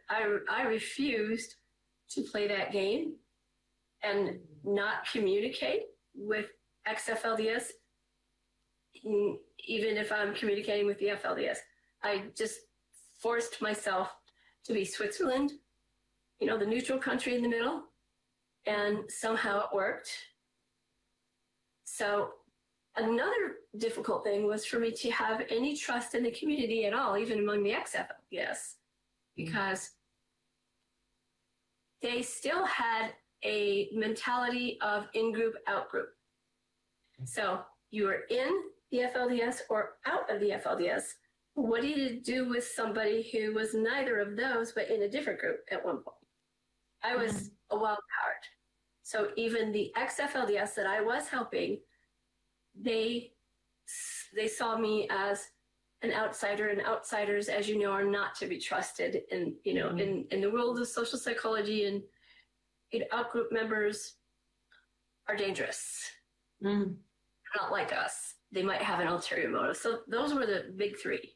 I refused to play that game and not communicate with ex-FLDS, even if I'm communicating with the FLDS. I just forced myself to be Switzerland, the neutral country in the middle, and somehow it worked. So another difficult thing was for me to have any trust in the community at all, even among the ex-FLDS, because they still had a mentality of in-group, out-group. So you were in the FLDS or out of the FLDS. What do you do with somebody who was neither of those, but in a different group at one point? I was a wild card. So even the ex-FLDS that I was helping, they saw me as an outsider, and outsiders, as you know, are not to be trusted. And, in the world of social psychology, and out-group members are dangerous. Not like us. They might have an ulterior motive. So those were the big three.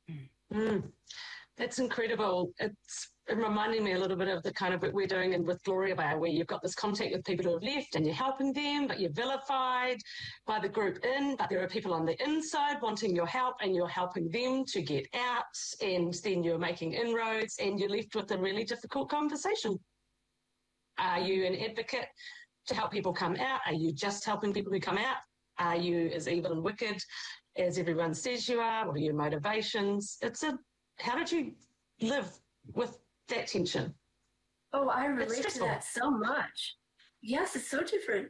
That's incredible. It's reminding me a little bit of the kind of what we're doing with Gloria Bar, where you've got this contact with people who have left and you're helping them, but you're vilified by the group but there are people on the inside wanting your help, and you're helping them to get out, and then you're making inroads, and you're left with a really difficult conversation. Are you an advocate to help people come out? Are you just helping people who come out? Are you as evil and wicked as everyone says you are? What are your motivations? How did you live with that tension? Oh, I relate to that so much. Yes, it's so different.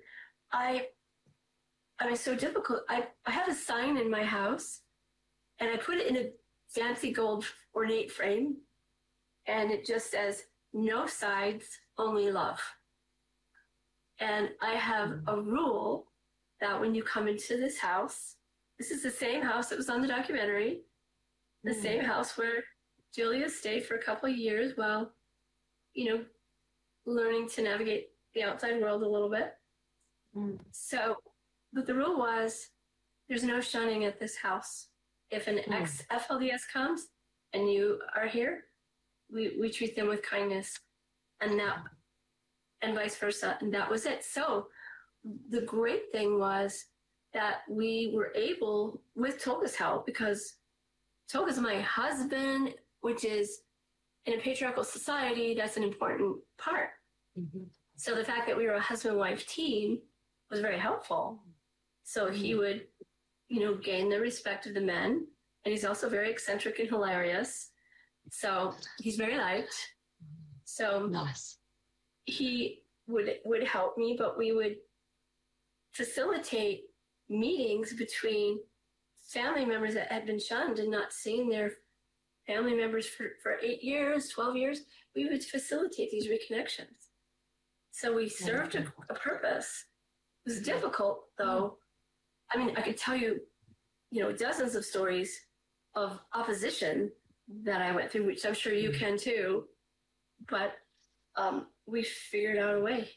So difficult. I have a sign in my house, and I put it in a fancy gold ornate frame, and it just says, "No sides, only love." And I have a rule that when you come into this house, this is the same house that was on the documentary, the same house where Julia stayed for a couple of years while, learning to navigate the outside world a little bit. So, but the rule was, there's no shunning at this house. If an ex-FLDS comes and you are here, we treat them with kindness, and vice versa. And that was it. So the great thing was that we were able, with Tolga's help, because Tolga's my husband, which is, in a patriarchal society, that's an important part. So the fact that we were a husband-wife team was very helpful. So he would, gain the respect of the men. And he's also very eccentric and hilarious. So he's very liked. So nice. He would help me, but we would facilitate meetings between family members that had been shunned and not seen their family members for 8 years, 12 years. We would facilitate these reconnections. So we served a purpose. It was difficult, though. I mean, I could tell you, dozens of stories of opposition that I went through, which I'm sure you can too. But we figured out a way.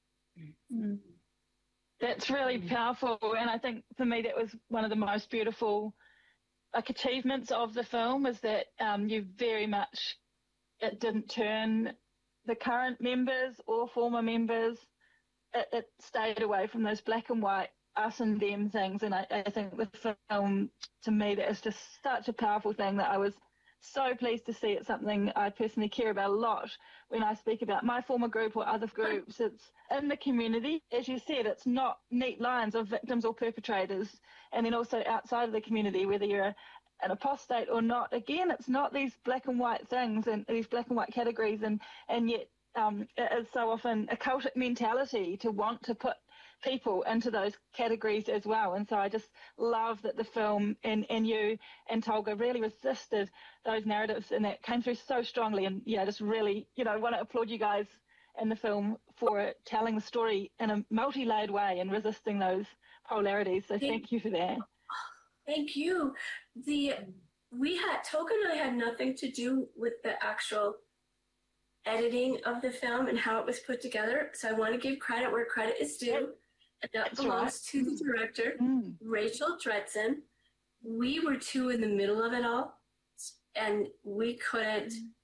That's really powerful, and I think for me that was one of the most beautiful achievements of the film, is that you very much, it didn't turn the current members or former members. It stayed away from those black and white us and them things, and I think the film, to me, that is just such a powerful thing that I was so pleased to see. It's something I personally care about a lot when I speak about my former group or other groups. It's in the community. As you said, it's not neat lines of victims or perpetrators. And then also outside of the community, whether you're an apostate or not, again, it's not these black and white things and these black and white categories. And yet it is so often a cultic mentality to want to put people into those categories as well. And so I just love that the film and you and Tolga really resisted those narratives, and that came through so strongly. And yeah, just really, want to applaud you guys in the film for telling the story in a multi-layered way and resisting those polarities. So thank you for that. Thank you. Tolga and I had nothing to do with the actual editing of the film and how it was put together. So I want to give credit where credit is due. And that belongs to the director, Rachel Dretzen. We were two in the middle of it all, and we couldn't